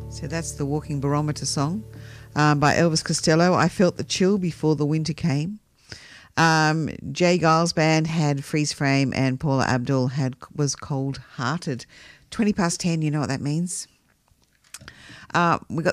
So that's the Walking Barometer song by Elvis Costello. I Felt the Chill Before the Winter Came. Jay Giles Band had Freeze Frame, and Paula Abdul was Cold Hearted. 10:20, you know what that means. We got